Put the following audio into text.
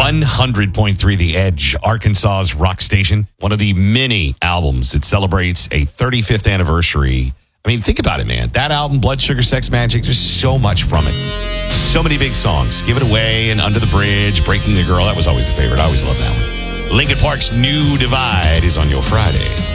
100.3 The Edge, Arkansas's rock station. One of the many albums that celebrates a 35th anniversary. I mean, think about it, man. That album, Blood Sugar Sex Magic, there's so much from it. So many big songs. Give It Away and Under the Bridge, Breaking the Girl. That was always a favorite. I always loved that one. Linkin Park's New Divide is on your Friday.